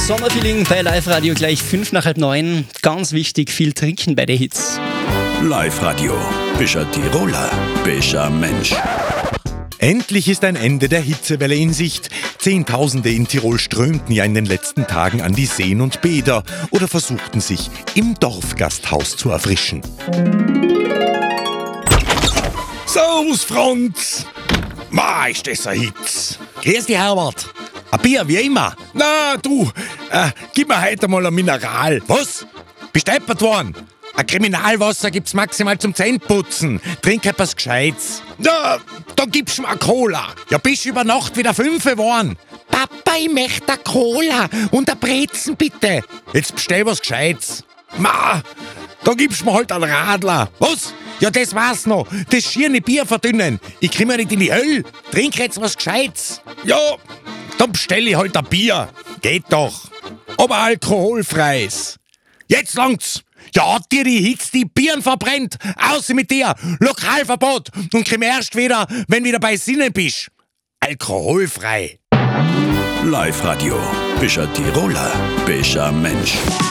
Sommerfeeling bei Live-Radio gleich 8:55. Ganz wichtig, viel trinken bei der Hitze. Live-Radio. Bist ein Tiroler, bist ein Mensch. Endlich ist ein Ende der Hitzewelle in Sicht. Zehntausende in Tirol strömten ja in den letzten Tagen an die Seen und Bäder oder versuchten sich im Dorfgasthaus zu erfrischen. Servus, Franz! Ma, ist das ein Hitz. Grüß dich, Herbert. Ein Bier, wie immer. Na, du, gib mir heute mal ein Mineral. Was? Bist du deppert worden? Ein Kriminalwasser gibt's maximal zum Zähneputzen. Trink etwas Gescheites. Ja, da gibst du mir eine Cola. Ja, bist über Nacht wieder 5 geworden. Papa, ich möchte eine Cola und ein Brezen, bitte. Jetzt bestell was Gescheites. Ma, da gibst du mir halt einen Radler. Was? Ja, das war's noch. Das schierne Bier verdünnen. Ich krieg mir nicht in die Hölle. Trink jetzt was Gescheites. Ja, dann bestell ich halt ein Bier. Geht doch. Aber alkoholfreies. Jetzt langt's. Ja, hat dir die Hitze die Birnen verbrennt? Außer mit dir! Lokalverbot! Und komm erst wieder, wenn wieder bei Sinnen bist. Alkoholfrei. Live-Radio. Bist ein Tiroler, bist ein Mensch.